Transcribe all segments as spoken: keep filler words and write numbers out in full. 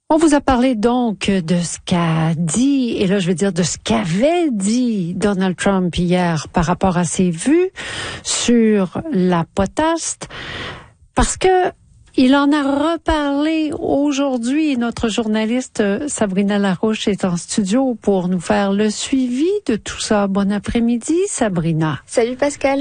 On vous a parlé donc de ce qu'a dit, et là je veux dire de ce qu'avait dit Donald Trump hier par rapport à ses vues sur la potasse, parce que il en a reparlé aujourd'hui. Notre journaliste Sabrina Larouche est en studio pour nous faire le suivi de tout ça. Bon après-midi, Sabrina. Salut Pascal.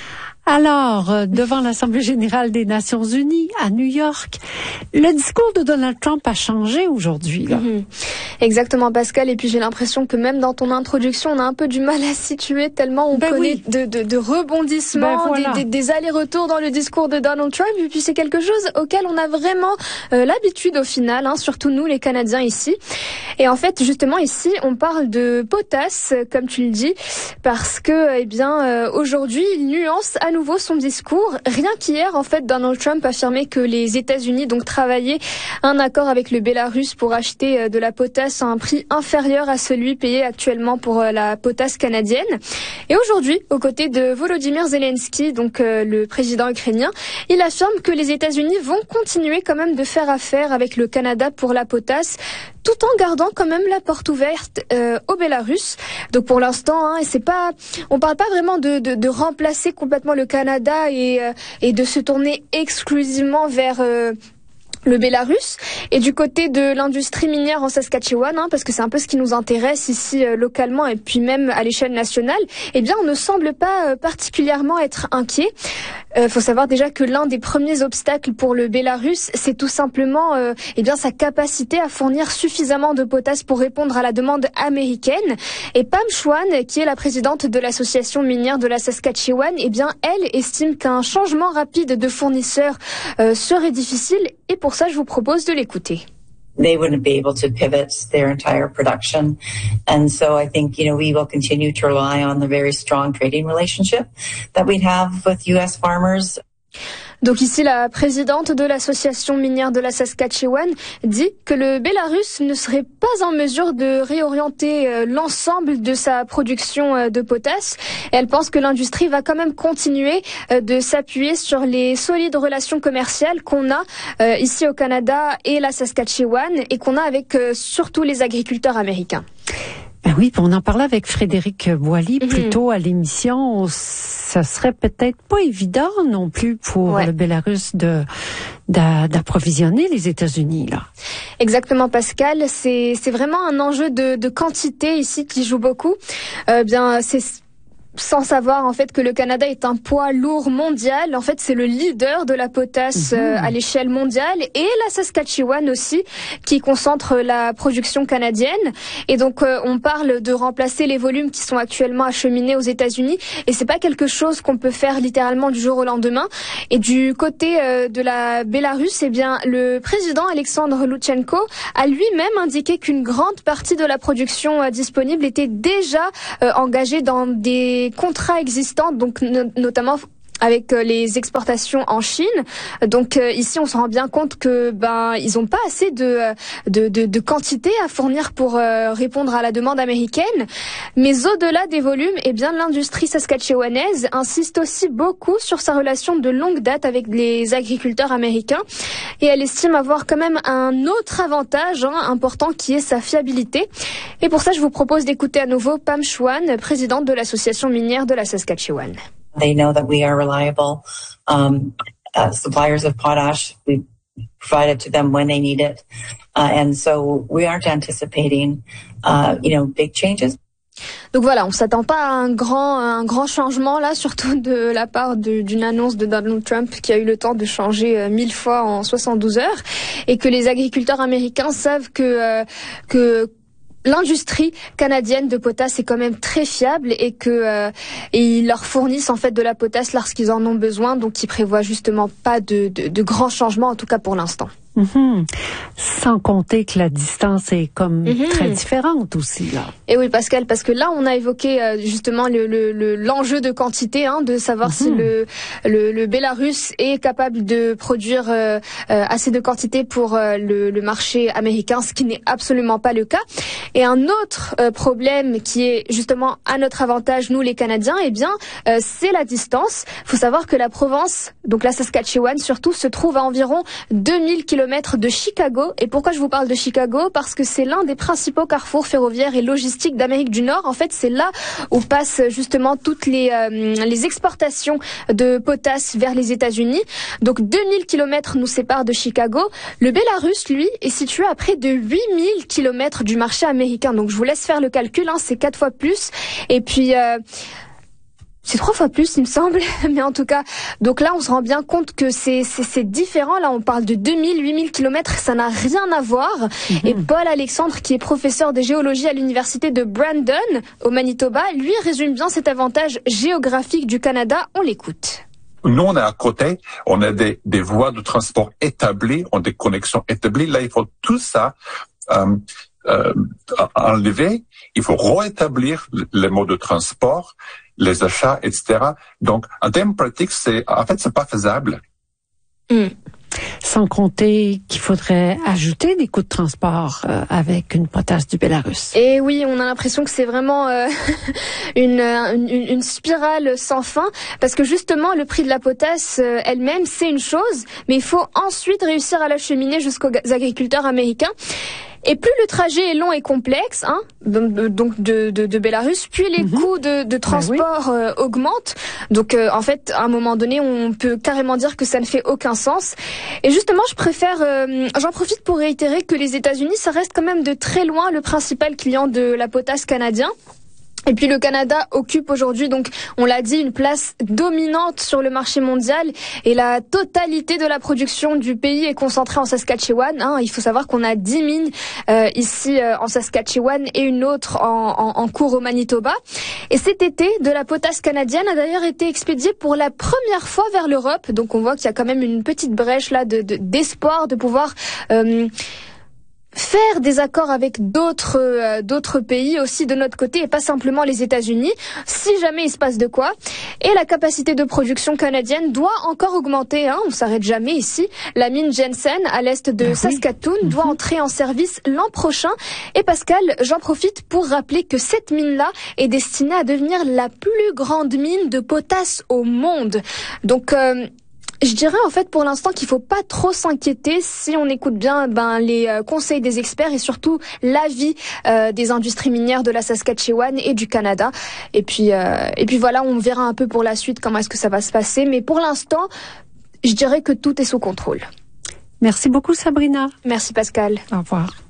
Alors, devant l'Assemblée générale des Nations unies à New York, le discours de Donald Trump a changé aujourd'hui, là. Mmh. Exactement, Pascal. Et puis j'ai l'impression que même dans ton introduction, on a un peu du mal à situer tellement on ben connaît oui. de, de, de rebondissements, ben voilà. des, des, des allers-retours dans le discours de Donald Trump. Et puis c'est quelque chose auquel on a vraiment euh, l'habitude au final, hein, surtout nous les Canadiens ici. Et en fait, justement ici, on parle de potasse, comme tu le dis, parce que eh bien euh, aujourd'hui, il nuance à nouveau son discours. Rien qu'hier, en fait, Donald Trump affirmait que les États-Unis donc travaillaient un accord avec le Bélarus pour acheter de la potasse à un prix inférieur à celui payé actuellement pour la potasse canadienne. Et aujourd'hui, aux côtés de Volodymyr Zelensky, donc euh, le président ukrainien, il affirme que les États-Unis vont continuer quand même de faire affaire avec le Canada pour la potasse, tout en gardant quand même la porte ouverte euh, au Bélarus. Donc pour l'instant, hein, c'est pas, on parle pas vraiment de, de, de remplacer complètement le Canada et, euh, et de se tourner exclusivement vers euh, le Bélarus. Et du côté de l'industrie minière en Saskatchewan, hein, parce que c'est un peu ce qui nous intéresse ici euh, localement et puis même à l'échelle nationale, eh bien on ne semble pas euh, particulièrement être inquiet. Il euh, faut savoir déjà que l'un des premiers obstacles pour le Bélarus, c'est tout simplement euh, eh bien sa capacité à fournir suffisamment de potasse pour répondre à la demande américaine. Et Pam Chouan, qui est la présidente de l'association minière de la Saskatchewan, eh bien elle estime qu'un changement rapide de fournisseur euh, serait difficile. Et pour ça, je vous propose de l'écouter. They wouldn't be able to pivot their entire production. And so I think, you know, we will continue to rely on the very strong trading relationship that we have with U S farmers. Donc ici, la présidente de l'association minière de la Saskatchewan dit que le Bélarus ne serait pas en mesure de réorienter euh, l'ensemble de sa production euh, de potasse. Et elle pense que l'industrie va quand même continuer euh, de s'appuyer sur les solides relations commerciales qu'on a euh, ici au Canada et la Saskatchewan et qu'on a avec euh, surtout les agriculteurs américains. Ben oui, on en parlait avec Frédéric Boilly Mm-hmm. plus tôt à l'émission. Ça serait peut-être pas évident non plus pour ouais. le Bélarus de, de d'approvisionner les États-Unis là. Exactement, Pascal. C'est c'est vraiment un enjeu de, de quantité ici qui joue beaucoup. Euh, bien, c'est sans savoir en fait que le Canada est un poids lourd mondial. En fait, c'est le leader de la potasse mmh. euh, à l'échelle mondiale, et la Saskatchewan aussi, qui concentre la production canadienne. Et donc, euh, on parle de remplacer les volumes qui sont actuellement acheminés aux États-Unis, et c'est pas quelque chose qu'on peut faire littéralement du jour au lendemain. Et du côté euh, de la Bélarus, eh bien, le président Alexandre Loutchenko a lui-même indiqué qu'une grande partie de la production euh, disponible était déjà euh, engagée dans des contrats existants, donc no- notamment avec euh, les exportations en Chine. Donc euh, ici, on se rend bien compte que ben ils ont pas assez de de de, de quantité à fournir pour euh, répondre à la demande américaine. Mais au-delà des volumes, eh bien l'industrie saskatchewanaise insiste aussi beaucoup sur sa relation de longue date avec les agriculteurs américains, et elle estime avoir quand même un autre avantage hein, important qui est sa fiabilité. Et pour ça, je vous propose d'écouter à nouveau Pam Chouan, présidente de l'association minière de la Saskatchewan. They know that we are reliable um, uh, suppliers of potash. We provide it to them when they need it. Uh, and so we aren't anticipating, uh, you know, big changes. Donc voilà, on s'attend pas à un grand, un grand changement là, surtout de la part de, d'une annonce de Donald Trump qui a eu le temps de changer euh, mille fois en soixante-douze heures, et que les agriculteurs américains savent que euh, que l'industrie canadienne de potasse est quand même très fiable, et que euh, et ils leur fournissent en fait de la potasse lorsqu'ils en ont besoin, donc ils prévoient justement pas de, de, de grands changements, en tout cas pour l'instant. Mm-hmm. Sans compter que la distance est comme mm-hmm. très différente aussi là. Et oui, Pascal, parce que là on a évoqué euh, justement le, le, le l'enjeu de quantité, hein, de savoir mm-hmm. si le, le le Bélarus est capable de produire euh, euh, assez de quantité pour euh, le, le marché américain, ce qui n'est absolument pas le cas. Et un autre euh, problème qui est justement à notre avantage, nous les Canadiens, eh bien euh, c'est la distance. Il faut savoir que la province, donc la Saskatchewan surtout, se trouve à environ deux mille kilomètres kilomètres de Chicago. Et pourquoi je vous parle de Chicago? Parce que c'est l'un des principaux carrefours ferroviaires et logistiques d'Amérique du Nord. En fait, c'est là où passent justement toutes les, euh, les exportations de potasse vers les États-Unis. Donc deux mille kilomètres nous séparent de Chicago. Le Bélarus, lui, est situé à près de huit mille kilomètres du marché américain. Donc je vous laisse faire le calcul, hein, c'est quatre fois plus. Et puis... Euh, C'est trois fois plus, il me semble, mais en tout cas, donc là, on se rend bien compte que c'est c'est, c'est différent. Là, on parle de deux mille, huit mille kilomètres, ça n'a rien à voir. Mm-hmm. Et Paul Alexandre, qui est professeur de géologie à l'université de Brandon, au Manitoba, lui résume bien cet avantage géographique du Canada. On l'écoute. Nous, on est à côté, on a des, des voies de transport établies, on a des connexions établies. Là, il faut tout ça euh, euh, enlever. Il faut rétablir les modes de transport, les achats, et cetera. Donc, en termes pratiques, c'est, en fait, c'est pas faisable. Mm. Sans compter qu'il faudrait ajouter des coûts de transport euh, avec une potasse du Bélarus. Et oui, on a l'impression que c'est vraiment euh, une, une, une spirale sans fin, parce que justement, le prix de la potasse euh, elle-même, c'est une chose, mais il faut ensuite réussir à l'acheminer jusqu'aux agriculteurs américains. Et plus le trajet est long et complexe, hein, donc de, de, de Bélarus, puis les mm-hmm. coûts de, de transport ben oui. euh, augmentent. Donc euh, en fait, à un moment donné, on peut carrément dire que ça ne fait aucun sens. Et justement, je préfère, euh, j'en profite pour réitérer que les États-Unis, ça reste quand même de très loin le principal client de la potasse canadien. Et puis le Canada occupe aujourd'hui, donc on l'a dit, une place dominante sur le marché mondial, et la totalité de la production du pays est concentrée en Saskatchewan. Hein. Il faut savoir qu'on a dix mines euh, ici euh, en Saskatchewan et une autre en, en, en cours au Manitoba. Et cet été, de la potasse canadienne a d'ailleurs été expédiée pour la première fois vers l'Europe. Donc on voit qu'il y a quand même une petite brèche là de, de, d'espoir de pouvoir... Euh, faire des accords avec d'autres euh, d'autres pays aussi de notre côté, et pas simplement les États-Unis, si jamais il se passe de quoi. Et la capacité de production canadienne doit encore augmenter, hein, on s'arrête jamais ici. La mine Jensen à l'est de ah Saskatoon oui. doit entrer en service l'an prochain. Et Pascal, j'en profite pour rappeler que cette mine-là est destinée à devenir la plus grande mine de potasse au monde. Donc euh, je dirais en fait pour l'instant qu'il faut pas trop s'inquiéter si on écoute bien ben les euh, conseils des experts et surtout l'avis euh, des industries minières de la Saskatchewan et du Canada. Et puis euh, et puis voilà, on verra un peu pour la suite comment est-ce que ça va se passer, mais pour l'instant, je dirais que tout est sous contrôle. Merci beaucoup Sabrina. Merci Pascal. Au revoir.